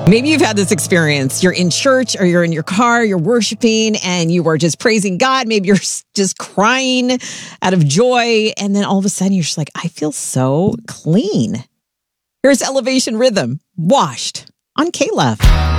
Maybe you've had this experience. You're in church or you're in your car, you're worshiping and you are just praising God. Maybe you're just crying out of joy. And then all of a sudden you're just like, I feel so clean. Here's Elevation Rhythm, Washed on K-Love.